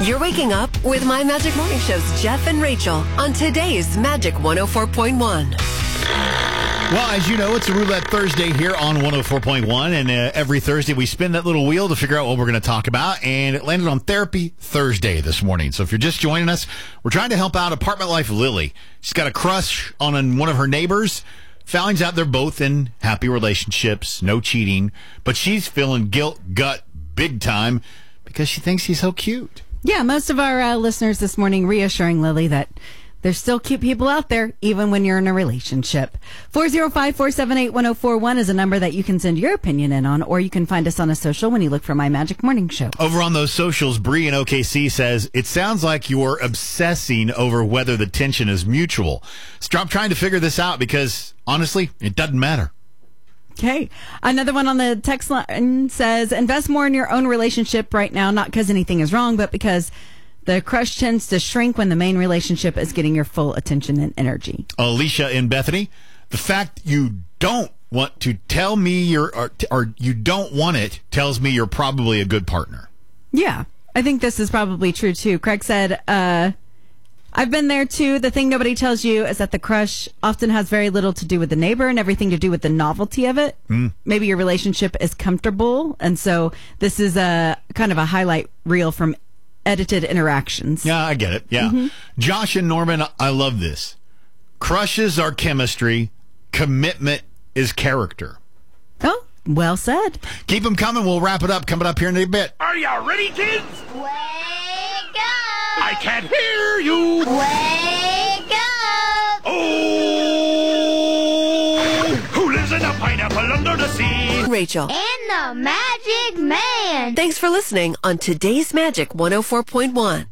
You're waking up with My Magic Morning Show's Jeff and Rachel on today's Magic 104.1. Well, as you know, it's a Roulette Thursday here on 104.1, and every Thursday we spin that little wheel to figure out what we're going to talk about, and it landed on Therapy Thursday this morning. So if you're just joining us, we're trying to help out Apartment Life Lily. She's got a crush on one of her neighbors. Finds out they're both in happy relationships, no cheating, but she's feeling gut big time because she thinks he's so cute. Yeah, most of our listeners this morning reassuring Lily that there's still cute people out there, even when you're in a relationship. 405-478-1041 is a number that you can send your opinion in on, or you can find us on a social when you look for My Magic Morning Show. Over on those socials, Bree in OKC says, it sounds like you're obsessing over whether the tension is mutual. Stop trying to figure this out because, honestly, it doesn't matter. Okay. Another one on the text line says, invest more in your own relationship right now, not because anything is wrong, but because the crush tends to shrink when the main relationship is getting your full attention and energy. Alicia in Bethany, the fact you don't want to tell me or you don't want it tells me you're probably a good partner. Yeah, I think this is probably true too. Craig said, I've been there too. The thing nobody tells you is that the crush often has very little to do with the neighbor and everything to do with the novelty of it. Maybe your relationship is comfortable, and so this is a kind of a highlight reel from edited interactions. Yeah, I get it. Yeah. Josh and Norman, I love this. Crushes are chemistry. Commitment is character. Oh, well said. Keep them coming. We'll wrap it up. Coming up here in a bit. Are you ready, kids? Wake up! I can't hear you. Wake up! Oh! Who lives in a pineapple under the sea? Rachel. And the Magic Man! Thanks for listening on today's Magic 104.1.